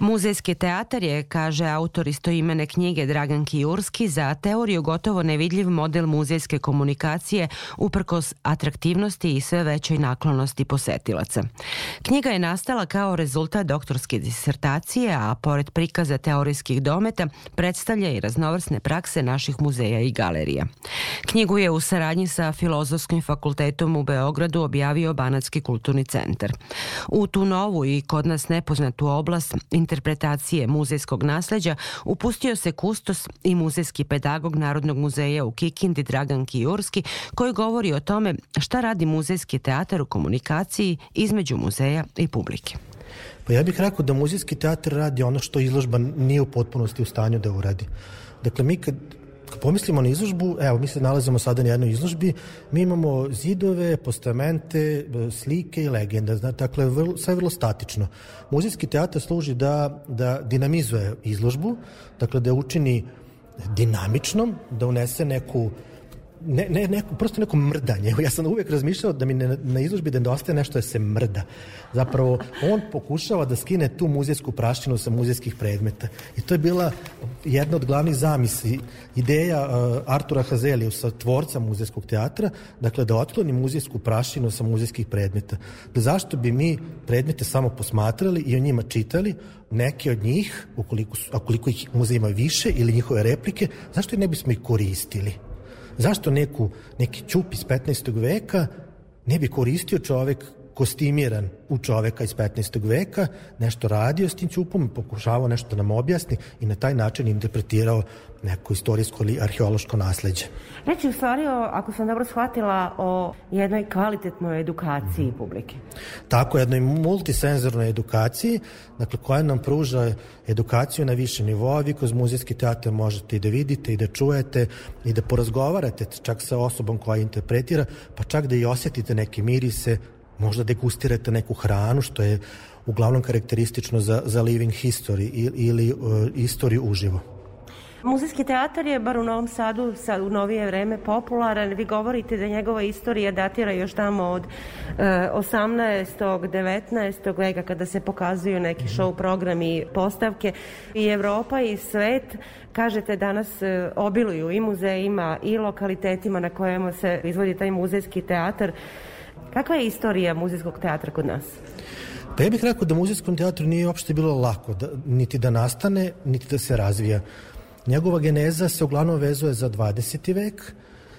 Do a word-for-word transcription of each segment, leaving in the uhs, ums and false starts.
Muzejski teatar je, kaže autor istoimene knjige Dragan Kijurski, za teoriju gotovo nevidljiv model muzejske komunikacije uprkos atraktivnosti i sve većoj naklonosti posetilaca. Knjiga je nastala kao rezultat doktorske disertacije, a pored prikaza teorijskih dometa predstavlja i raznovrsne prakse naših muzeja i galerija. Knjigu je u saradnji sa Filozofskim fakultetom u Beogradu objavio Banatski kulturni centar. U tu novu i kod nas nepoznatu oblast interpretacije muzejskog nasleđa upustio se kustos i muzejski pedagog Narodnog muzeja u Kikindi Dragan Kijurski, koji govori o tome šta radi muzejski teatar u komunikaciji između muzeja i publike. Pa ja bih rekao da muzejski teatar radi ono što izložba nije u potpunosti u stanju da uradi. Dakle, mi kad Kad pomislimo na izložbu, evo, mi se nalazimo sada na jednoj izložbi, mi imamo zidove, postamente, slike i legende, dakle, vrlo, sve vrlo statično. Muzejski teatar služi da, da dinamizuje izložbu, dakle, da učini dinamičnom, da unese neku Ne, ne, neko, prosto neko mrdanje. Ja sam uvijek razmišljao da mi ne, na izložbi da nedostaje nešto da se mrda. Zapravo, on pokušava da skine tu muzejsku prašinu sa muzejskih predmeta. I to je bila jedna od glavnih zamisli, ideja uh, Artura Hazeliusa, tvorca muzejskog teatra, dakle da otkloni muzejsku prašinu sa muzejskih predmeta. Da zašto bi mi predmete samo posmatrali i o njima čitali, neki od njih, ukoliko, su, ukoliko ih muzej ima više ili njihove replike, zašto ne bismo ih koristili? Zašto neku, neki ćup iz petnaestog veka ne bi koristio čovek kostimiran u čoveka iz petnaestog veka, nešto radio s tim ćupom, pokušavao nešto da nam objasni i na taj način interpretirao neko istorijsko ili arheološko nasleđe. Reći u stvari, o, ako sam dobro shvatila, o jednoj kvalitetnoj edukaciji mm. publike. Tako, jednoj multisenzornoj edukaciji, dakle, koja nam pruža edukaciju na više nivoa. Vi kroz muzejski teatar možete i da vidite i da čujete i da porazgovarate čak sa osobom koja interpretira, pa čak da i osjetite neke mirise, možda degustirate neku hranu, što je uglavnom karakteristično za, za living history ili, ili uh, istoriju uživo. Muzejski teatar je, bar u Novom Sadu, sad u novije vreme popularan. Vi govorite da njegova istorija datira još tamo od e, osamnaestog, devetnaestog veka, kada se pokazuju neki show programi, postavke. I Evropa i svet, kažete, danas e, obiluju i muzejima i lokalitetima na kojima se izvodi taj muzejski teatar. Kakva je istorija muzejskog teatra kod nas? Pa ja bih rekao da muzejskom teatru nije uopšte bilo lako, da, niti da nastane, niti da se razvija. Njegova geneza se uglavnom vezuje za dvadeseti vek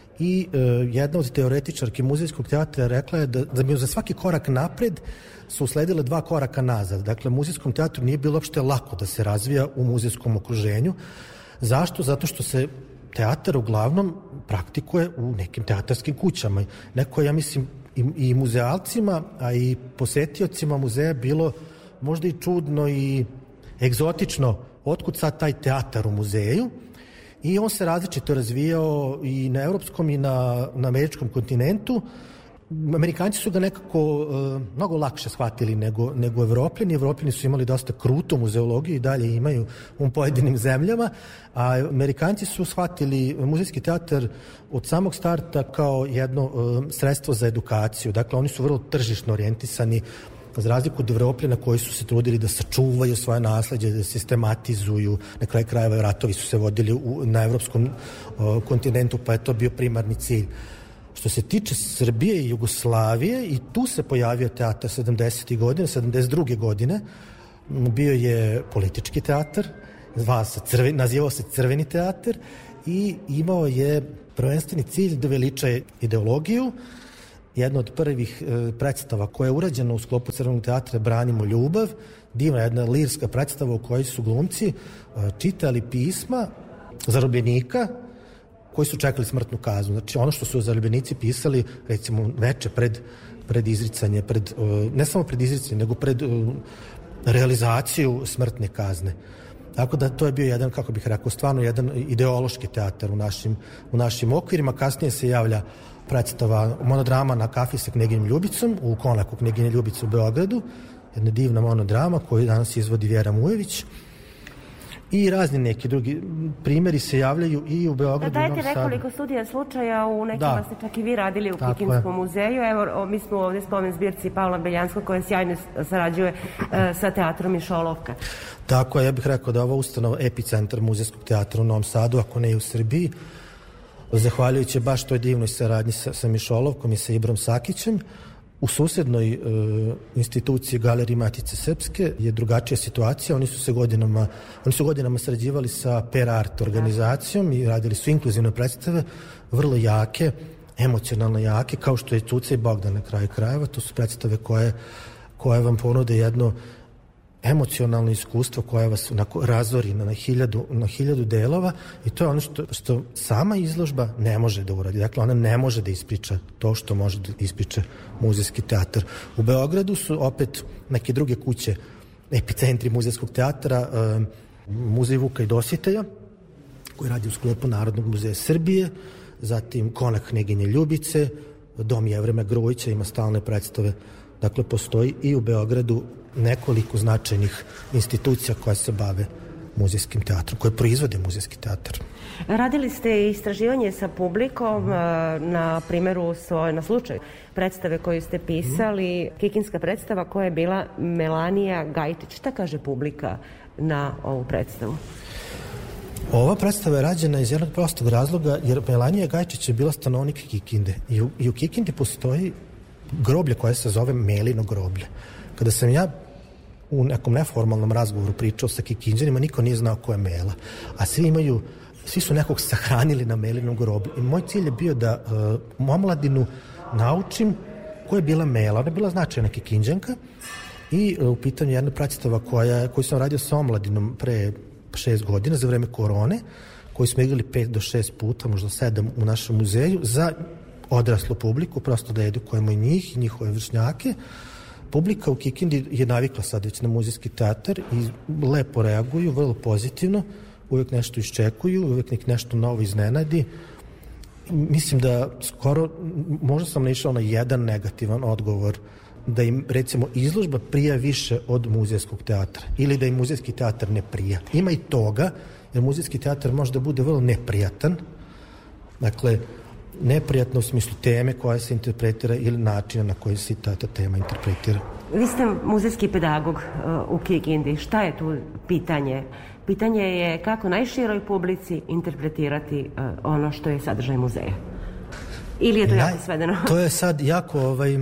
i e, jedna od teoretičarki muzejskog teatra rekla je da, da bi za svaki korak napred su usledile dva koraka nazad. Dakle, muzejskom teatru nije bilo uopšte lako da se razvija u muzejskom okruženju. Zašto? Zato što se teatar uglavnom praktikuje u nekim teatarskim kućama. Neko, ja mislim, i, i muzealcima, a i posetiocima muzeja bilo možda i čudno i egzotično otkud sad taj teatar u muzeju, i on se različito razvijao i na evropskom i na, na američkom kontinentu. Amerikanci su ga nekako uh, mnogo lakše shvatili nego, nego Evropljani. Evropljani su imali dosta krutu muzeologiju i dalje imaju u pojedinim zemljama, a Amerikanci su shvatili muzejski teatar od samog starta kao jedno uh, sredstvo za edukaciju. Dakle, oni su vrlo tržišno orijentisani, za razliku od Evropljana koji su se trudili da sačuvaju svoje nasleđe, da sistematizuju. Na kraju krajeva ratovi su se vodili u, na evropskom uh, kontinentu, pa je to bio primarni cilj. Što se tiče Srbije i Jugoslavije, i tu se pojavio teatar sedamdesetih godina, sedamdeset druge godine. Bio je politički teatar, crven, nazivao se Crveni teatar i imao je prvenstveni cilj da veliča ideologiju. Jedna od prvih e, predstava koja je urađena u sklopu Crvenog teatra Branimo ljubav, divna jedna lirska predstava u kojoj su glumci e, čitali pisma zarobljenika koji su čekali smrtnu kaznu. Znači, ono što su zarobljenici pisali, recimo, veče pred, pred izricanje, pred, e, ne samo pred izricanje, nego pred e, realizaciju smrtne kazne. Tako da to je bio jedan, kako bih rekao, stvarno jedan ideološki teatar u našim, u našim okvirima. Kasnije se javlja predstava monodrama Na kafi sa knjeginjom Ljubicom u Konaku knjeginje Ljubice u Beogradu, jedna divna monodrama koju danas izvodi Vjera Mujević. I razni neki drugi primjeri se javljaju i u Beogradu. Da, dajte nekoliko studija slučaja, u nekima da. ste čak i vi radili u Tako Kikinskom je. muzeju. Evo, mi smo ovdje spomen zbirci Pavla Beljanskog koja sjajno sarađuje uh, sa teatrom Mišolovka. Tako je, ja bih rekao da je ova ustanova epicentar muzejskog teatra u Novom Sadu, ako ne i u Srbiji, zahvaljujući baš toj divnoj saradnji sa, sa Mišolovkom i sa Ibrom Sakićem. U susednoj e, instituciji Galeriji Matice Srpske je drugačija situacija. Oni su se godinama, oni su godinama sarađivali sa Per Art organizacijom i radili su inkluzivne predstave, vrlo jake, emocionalno jake, kao što je Cuca i Bogdan na kraju krajeva. To su predstave koje, koje vam ponude jedno emocionalno iskustvo koje vas razori na hiljadu, na hiljadu delova i to je ono što, što sama izložba ne može da uradi. Dakle, ona ne može da ispriča to što može da ispriča muzejski teatar. U Beogradu su opet neke druge kuće, epicentri muzejskog teatra, um, Muzej Vuka i Dositeja, koji radi u sklopu Narodnog muzeja Srbije, zatim Konak Kneginje Ljubice, Dom Jevrema Grujića ima stalne predstave. Dakle, postoji i u Beogradu nekoliko značajnih institucija koje se bave muzejskim teatrom, koje proizvode muzejski teatar. Radili ste istraživanje sa publikom na primjeru svoje, na slučaju predstave koju ste pisali, Kikinska predstava koja je bila Melanija Gajtić. Šta kaže publika na ovu predstavu? Ova predstava je rađena iz jednog prostog razloga, jer Melanija Gajčić je bila stanovnik Kikinde i u, i u Kikindi postoji groblje koje se zove Melino groblje. Kada sam ja u nekom neformalnom razgovoru pričao sa Kikinđanima, niko nije znao ko je Mela, a svi imaju, svi su nekog sahranili na Melinom groblju. I moj cilj je bio da uh, omladinu naučim ko je bila Mela. Ona je bila značajna Kikinđanka i uh, u pitanju jedna predstava koja, koju sam radio sa omladinom pre šest godina za vreme korone, koju smo igrali pet do šest puta, možda sedam u našem muzeju, za odraslu publiku, prosto da edukujemo i njih i njihove vršnjake. Publika u Kikindi je navikla sad već na muzejski teatar i lepo reaguju, vrlo pozitivno, uvijek nešto iščekuju, uvijek nek nešto novo iznenadi. Mislim da skoro, možda sam naišao na jedan negativan odgovor, da im, recimo, izložba prija više od muzejskog teatra ili da im muzejski teatar ne prija. Ima i toga, jer muzejski teatar može da bude vrlo neprijatan, dakle, neprijatno u smislu teme koja se interpretira ili načina na koji se ta, ta tema interpretira. Vi ste muzejski pedagog uh, u Kikindi. Šta je tu pitanje? Pitanje je kako najširoj publici interpretirati uh, ono što je sadržaj muzeja. Ili je to Naj, jako svedeno? To je sad jako... Ovaj,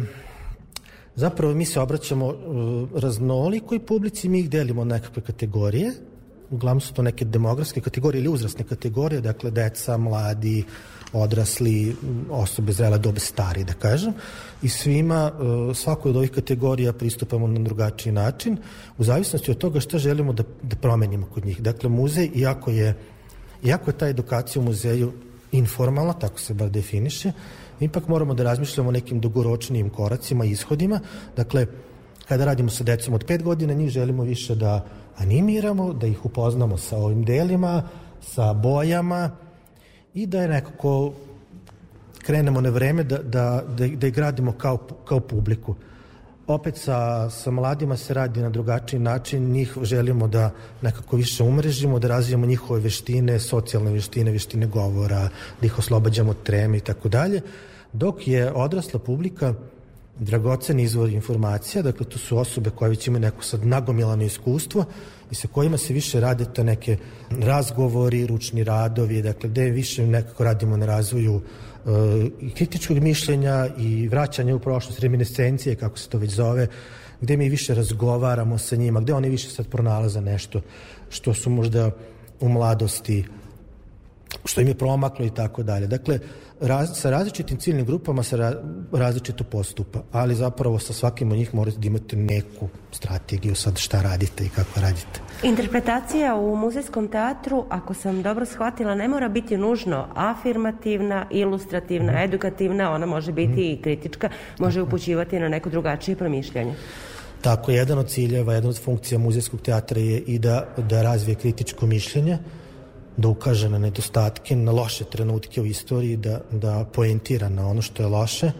zapravo mi se obraćamo uh, raznolikoj publici, mi ih delimo na nekakve kategorije. Uglavnom su to neke demografske kategorije ili uzrasne kategorije, dakle deca, mladi, odrasli, osobe zrele dobe, stari, da kažem. I svima, svakoj od ovih kategorija pristupamo na drugačiji način, u zavisnosti od toga šta želimo da, da promenimo kod njih. Dakle, muzej, iako je, iako je ta edukacija u muzeju informalna, tako se bar definiše, ipak moramo da razmišljamo o nekim dugoročnijim koracima i ishodima. Dakle, kada radimo sa decom od pet godina, njih želimo više da animiramo, da ih upoznamo sa ovim delima, sa bojama, i da je nekako krenemo na vreme da, da, da, da ih gradimo kao, kao publiku. Opet sa, sa mladima se radi na drugačiji način, njih želimo da nekako više umrežimo, da razvijamo njihove veštine, socijalne veštine, veštine govora, da ih oslobađamo od treme i tako dalje, dok je odrasla publika dragocen izvor informacija, dakle to su osobe koje već imaju neko sad nagomilano iskustvo i sa kojima se više rade te neke razgovori, ručni radovi, dakle gde više nekako radimo na razvoju uh, i kritičkog mišljenja i vraćanja u prošlost, reminiscencije, kako se to već zove, gde mi više razgovaramo sa njima, gde oni više sad pronalaze nešto što su možda u mladosti, što im je promaklo i tako dalje. Dakle, raz, sa različitim ciljnim grupama se ra, različito postupa, ali zapravo sa svakim od njih morate da imate neku strategiju sad šta radite i kako radite. Interpretacija u muzejskom teatru, ako sam dobro shvatila, ne mora biti nužno afirmativna, ilustrativna, mm. edukativna, ona može biti mm. i kritička, može upućivati na neko drugačije promišljanje. Tako, jedan od ciljeva, jedna od funkcija muzejskog teatra je i da, da razvije kritičko mišljenje, da ukaže na nedostatke, na loše trenutke u istoriji, da, da poentira na ono što je loše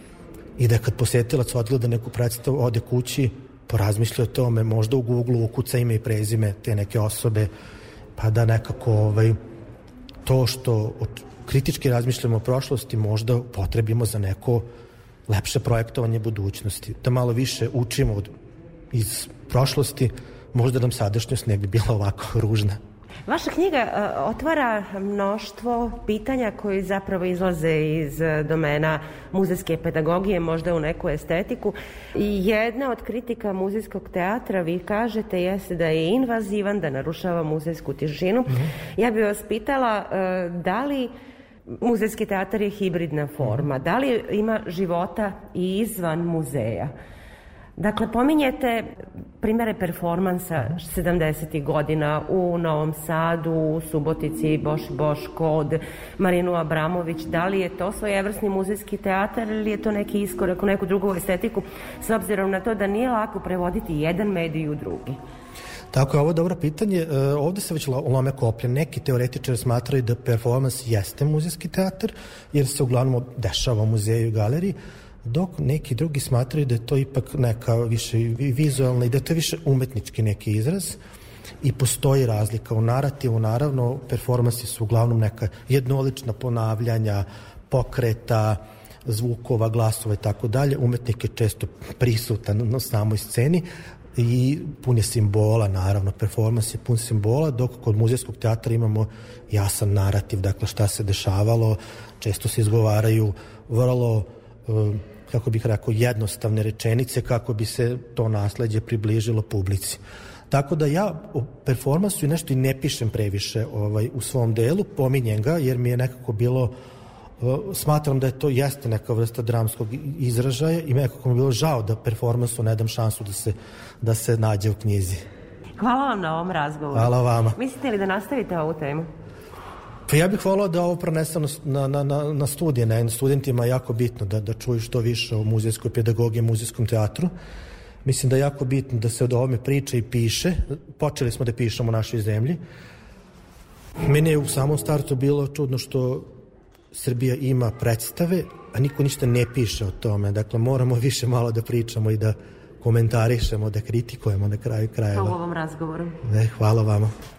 i da kad posetilac odgleda neku predstavu, ode kući, porazmišlja o tome, možda u Google ukuca ime i prezime te neke osobe pa da nekako ovaj, to što kritički razmišljamo o prošlosti možda potrebimo za neko lepše projektovanje budućnosti, da malo više učimo od, iz prošlosti, možda nam sadašnjost ne bi bila ovako ružna. Vaša knjiga uh, otvara mnoštvo pitanja koji zapravo izlaze iz uh, domena muzejske pedagogije, možda u neku estetiku. I jedna od kritika muzejskog teatra, vi kažete, jeste da je invazivan, da narušava muzejsku tišinu. Mm-hmm. Ja bih vas pitala uh, da li muzejski teatar je hibridna forma, mm-hmm. da li ima života i izvan muzeja? Dakle, pominjete primere performansa sedamdesetih godina u Novom Sadu, u Subotici, Boš i Boško, od Marinu Abramović. Da li je to svojevrsni muzejski teatar ili je to neki iskorak u neku drugu estetiku, s obzirom na to da nije lako prevoditi jedan medij u drugi? Tako je, ovo je dobro pitanje. E, ovde se već lome koplje. Neki teoretičari smatraju da performans jeste muzejski teatar, jer se uglavnom dešava u muzeju i galeriji, dok neki drugi smatraju da je to ipak neka više vizualna i da je to više umetnički neki izraz i postoji razlika u narativu. Naravno, performansi su uglavnom neka jednolična ponavljanja, pokreta, zvukova, glasova i tako dalje. Umetnik je često prisutan na samoj sceni i pun je simbola, naravno, performans je pun simbola, dok kod muzejskog teatra imamo jasan narativ, dakle šta se dešavalo, često se izgovaraju vrlo, kako bih rekao, jednostavne rečenice kako bi se to nasleđe približilo publici. Tako da ja o performansu nešto i ne pišem previše ovaj, u svom delu, pominjem ga jer mi je nekako bilo, smatram da je to jeste neka vrsta dramskog izražaja i nekako mi je bilo žao da performansu ne dam šansu da se, da se nađe u knjizi. Hvala vam na ovom razgovoru. Hvala vama. Mislite li da nastavite ovu temu? Pa ja bih volao da ovo prenesem na, na, na, na studije, na studentima je jako bitno da, da čuju što više o muzejskoj pedagogiji, muzejskom teatru. Mislim da je jako bitno da se od ovome priča i piše. Počeli smo da pišemo u našoj zemlji. Meni je u samom startu bilo čudno što Srbija ima predstave, a niko ništa ne piše o tome. Dakle, moramo više malo da pričamo i da komentarišemo, da kritikujemo na kraju krajeva. Hvala u ovom razgovoru. Ne, hvala vama.